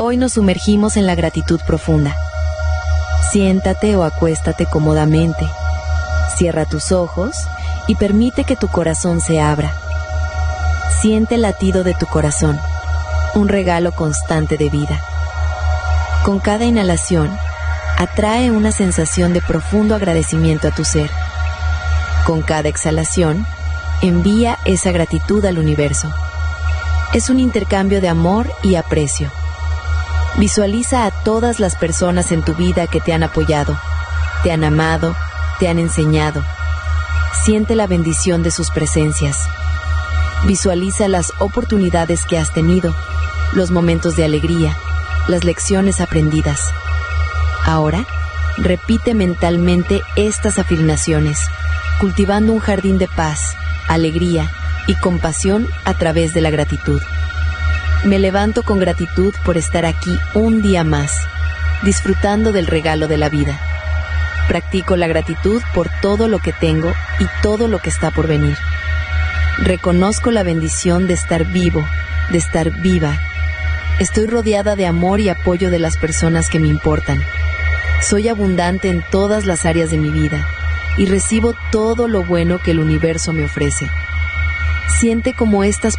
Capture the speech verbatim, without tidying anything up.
Hoy nos sumergimos en la gratitud profunda. Siéntate o acuéstate cómodamente. Cierra tus ojos y permite que tu corazón se abra. Siente el latido de tu corazón, un regalo constante de vida. Con cada inhalación, atrae una sensación de profundo agradecimiento a tu ser. Con cada exhalación, envía esa gratitud al universo. Es un intercambio de amor y aprecio. Visualiza a todas las personas en tu vida que te han apoyado, te han amado, te han enseñado. Siente la bendición de sus presencias. Visualiza las oportunidades que has tenido, los momentos de alegría, las lecciones aprendidas. Ahora, repite mentalmente estas afirmaciones, cultivando un jardín de paz, alegría y compasión a través de la gratitud. Me levanto con gratitud por estar aquí un día más, disfrutando del regalo de la vida. Practico la gratitud por todo lo que tengo y todo lo que está por venir. Reconozco la bendición de estar vivo, de estar viva. Estoy rodeada de amor y apoyo de las personas que me importan. Soy abundante en todas las áreas de mi vida y recibo todo lo bueno que el universo me ofrece. Siente como estas